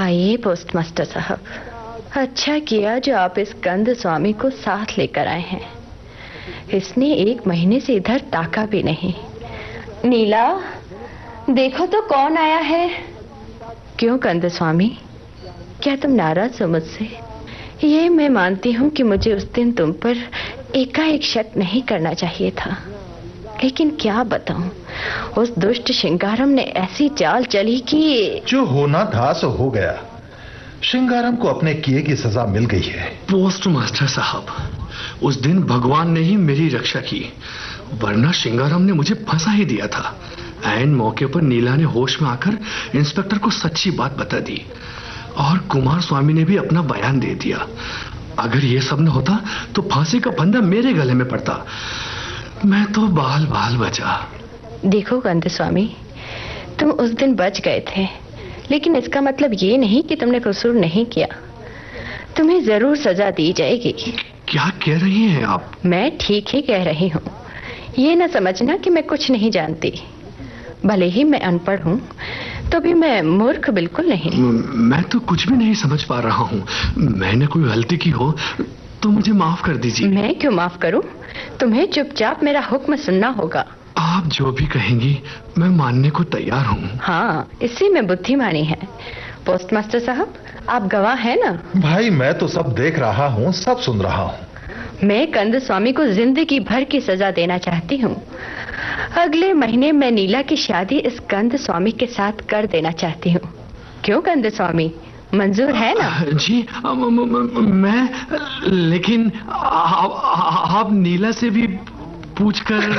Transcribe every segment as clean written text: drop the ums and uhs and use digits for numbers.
आइए पोस्टमास्टर साहब, अच्छा किया जो आप इस कंद स्वामी को साथ लेकर आए हैं। इसने 1 महीने से इधर ताका भी नहीं। नीला, देखो तो कौन आया है। क्यों कंद स्वामी, क्या तुम नाराज हो मुझसे? ये मैं मानती हूँ कि मुझे उस दिन तुम पर एकाएक शक नहीं करना चाहिए था, लेकिन क्या बताऊं, उस दुष्ट श्रृंगारम ने ऐसी चाल चली कि जो होना था सो हो गया। श्रृंगारम को अपने किए की सजा मिल गई है। पोस्ट मास्टर साहब, उस दिन भगवान ने ही मेरी रक्षा की, वरना श्रृंगारम ने मुझे फंसा ही दिया था। ऐन मौके पर नीला ने होश में आकर इंस्पेक्टर को सच्ची बात बता दी और कुमार स्वामी ने भी अपना बयान दे दिया। अगर ये सब न होता तो फांसी का फंदा मेरे गले में पड़ता। मैं तो बाल बाल बचा। देखो कंद स्वामी, तुम उस दिन बच गए थे, लेकिन इसका मतलब ये नहीं कि तुमने कसूर नहीं किया। तुम्हें जरूर सजा दी जाएगी। क्या कह रही हैं आप? मैं ठीक ही कह रही हूँ। ये न समझना कि मैं कुछ नहीं जानती। भले ही मैं अनपढ़ हूँ, तो भी मैं मूर्ख बिल्कुल नहीं। मैं तो कुछ भी नहीं समझ पा रहा हूँ। मैंने कोई गलती की हो तो मुझे माफ कर दीजिए। मैं क्यों माफ करूँ? तुम्हें चुपचाप मेरा हुक्म सुनना होगा। आप जो भी कहेंगी मैं मानने को तैयार हूँ। हाँ, इसी में बुद्धिमानी है। पोस्टमास्टर साहब, आप गवाह हैं ना? भाई, मैं तो सब देख रहा हूँ, सब सुन रहा हूँ। मैं कंद स्वामी को जिंदगी भर की सजा देना चाहती हूँ। अगले महीने मैं नीला की शादी इस कंद स्वामी के साथ कर देना चाहती हूँ। क्यों कंद स्वामी, मंजूर है ना? जी, मैं, लेकिन आप नीला से भी पूछकर।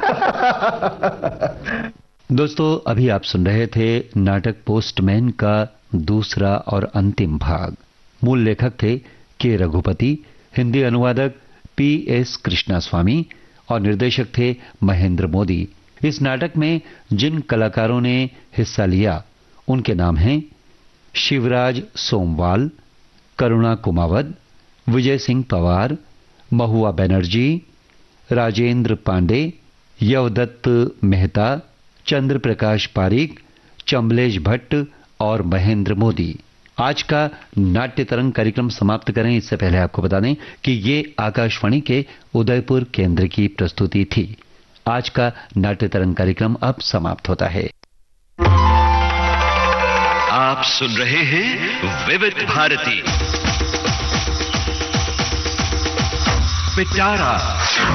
दोस्तों, अभी आप सुन रहे थे नाटक पोस्टमैन का दूसरा और अंतिम भाग। मूल लेखक थे के रघुपति, हिंदी अनुवादक PS कृष्णास्वामी और निर्देशक थे महेंद्र मोदी। इस नाटक में जिन कलाकारों ने हिस्सा लिया उनके नाम हैं शिवराज सोमवाल, करुणा कुमावत, विजय सिंह पवार, महुआ बनर्जी, राजेंद्र पांडे, यवदत्त मेहता, चंद्र प्रकाश पारीक, चंबलेश भट्ट और महेंद्र मोदी। आज का नाट्य तरंग कार्यक्रम समाप्त करें इससे पहले आपको बता दें कि ये आकाशवाणी के उदयपुर केंद्र की प्रस्तुति थी। आज का नाट्य तरंग कार्यक्रम अब समाप्त होता है। आप सुन रहे हैं विविध भारती पिटारा।